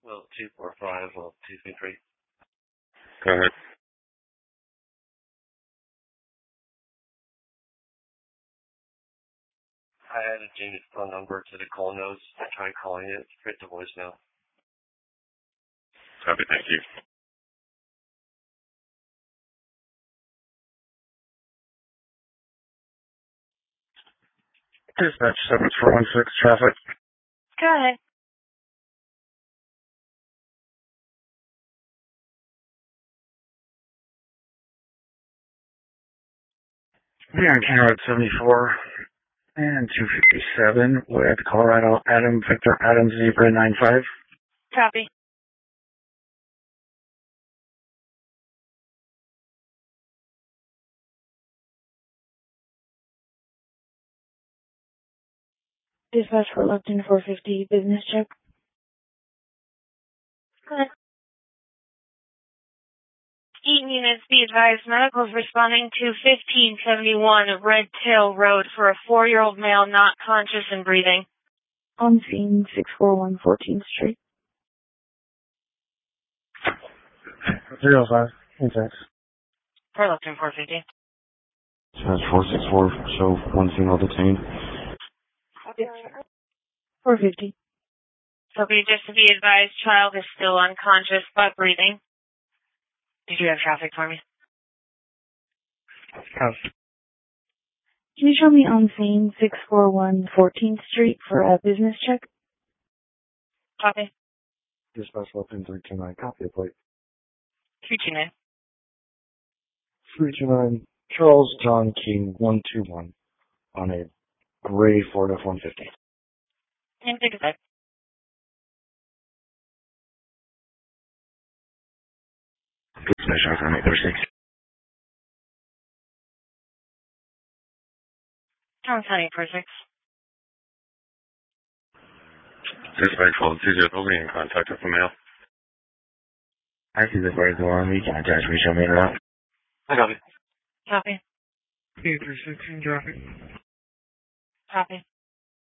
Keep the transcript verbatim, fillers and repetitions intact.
Well, two four five, well, two three three. Go ahead. I added Jamie's phone number to the call notes. I tried calling it. Straight to voicemail. Copy, thank you. Dispatch seven four one six, traffic. Go ahead. Here on camera at seventy-four and two fifty-seven with Colorado Adam Victor Adam Zebra nine five. Copy. Dispatch for Lupton four fifty, business check. Go ahead. Eaton units, be advised, medicals responding to fifteen seventy-one Red Tail Road for a four-year-old male not conscious and breathing. On scene, six four one fourteenth Street. Zero five, thanks. For Lupton four fifty. Dispatch four six four, show one female detained. four fifty. So be just to be advised, child is still unconscious but breathing. Did you have traffic for me? House. Can you show me on scene six four one fourteenth Street for a business check? Copy. Dispatch Lupton three two nine, copy of plate. three two nine. three two nine, Charles John King one two one on a gray Ford F one fifty. And take a sec. Dispatch Alpha eight thirty-six. Tom Sunny for six. Dispatch twelve two zero, will be in contact with the mail. I see the birds along me, contact me, show me around. I got it. Copy. eight three six, traffic. Copy.